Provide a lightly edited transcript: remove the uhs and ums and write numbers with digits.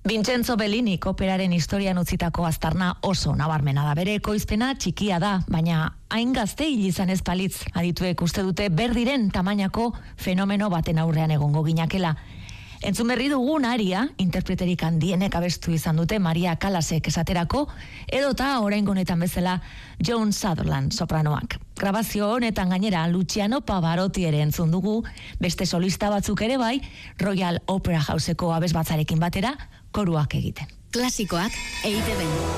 Vincenzo Bellinik operaren historian utzitako aztarna oso nabarmena da. Bere ekoizpena txikia da, baina hain gazte hil izan ez palitz. Adituek uste dute berdiren tamainako fenomeno baten aurrean egongo ginakela. Entzun berri dugun aria, interpreterik handienek abestu izan dute Maria Callasek esaterako, edota oraingo honetan bezala Joan Sutherland sopranoak. Grabazio honetan gainera Luciano Pavarotti ere entzun dugu, beste solista batzuk ere bai, Royal Opera Houseko abesbatzarekin batera, koruak egiten. Klasikoak EITB.